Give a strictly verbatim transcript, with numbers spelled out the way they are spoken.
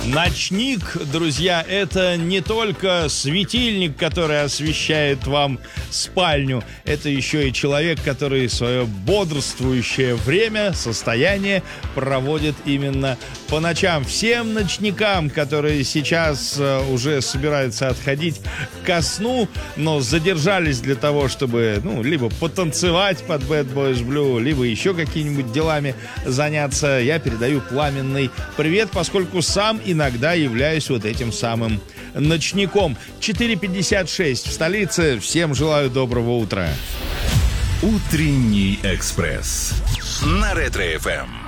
Ночник, друзья, это не только светильник, который освещает вам спальню. Это еще и человек, который свое бодрствующее время, состояние проводит именно по ночам. Всем ночникам, которые сейчас уже собираются отходить ко сну, но задержались для того, чтобы, ну, либо потанцевать под Bad Boys Blue, либо еще какими-нибудь делами заняться, я передаю пламенный привет, поскольку сам иногда являюсь вот этим самым ночником. четыре пятьдесят шесть в столице. Всем желаю доброго утра. Утренний экспресс на Ретро-эф эм.